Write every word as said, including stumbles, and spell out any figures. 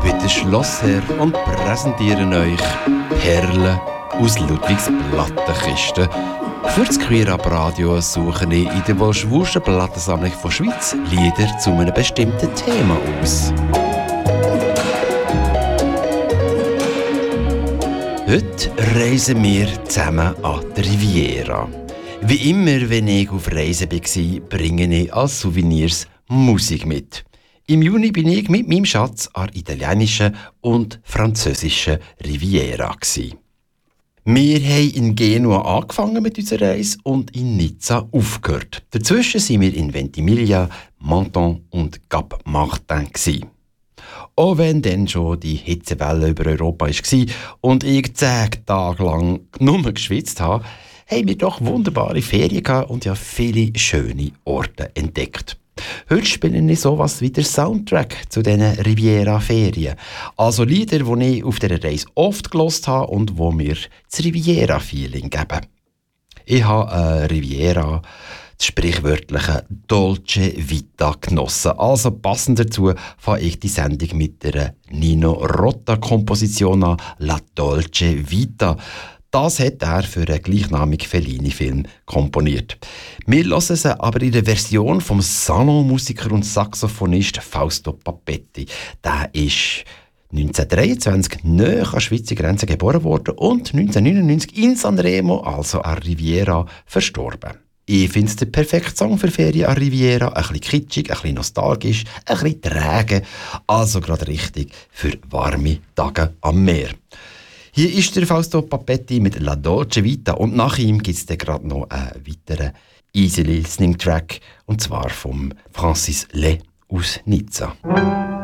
bin der Schlossherr und präsentiere euch Perlen aus Ludwigs Plattenkiste. Für das Queer Up Radio suche ich in der wohl schwulsten Plattensammlung von Schweiz Lieder zu einem bestimmten Thema aus. Heute reisen wir zusammen an die Riviera. Wie immer, wenn ich auf Reisen war, bringe ich als Souvenirs Musik mit. Im Juni bin ich mit meinem Schatz an der italienischen und französischen Riviera. Wir haben in Genua angefangen mit unserer Reise und in Nizza aufgehört. Dazwischen sind wir in Ventimiglia, Menton und Cap Martin. Auch wenn dann schon die Hitzewelle über Europa war und ich zehn Tage lang nur geschwitzt habe, haben wir doch wunderbare Ferien gehabt und ja viele schöne Orte entdeckt. Heute spiele ich sowas wie der Soundtrack zu diesen Riviera-Ferien. Also Lieder, die ich auf dieser Reise oft gehört habe und die mir das Riviera-Feeling geben. Ich habe äh, Riviera, das sprichwörtliche Dolce Vita, genossen. Also passend dazu fange ich die Sendung mit der Nino Rota-Komposition an, La Dolce Vita. Das hat er für einen gleichnamigen Fellini-Film komponiert. Wir hören sie aber in der Version vom Salonmusiker und Saxophonist Fausto Papetti. Der ist neunzehnhundertdreiundzwanzig nahe an die Schweizer Grenze geboren worden und neunzehnhundertneunundneunzig in Sanremo, also an Riviera, verstorben. Ich finde es der perfekte Song für Ferien an Riviera. Ein bisschen kitschig, ein bisschen nostalgisch, ein bisschen träge. Also gerade richtig für warme Tage am Meer. Hier ist der Fausto Papetti mit La Dolce Vita und nach ihm gibt es gerade noch einen weiteren easy listening Track und zwar vom Francis Le aus Nizza.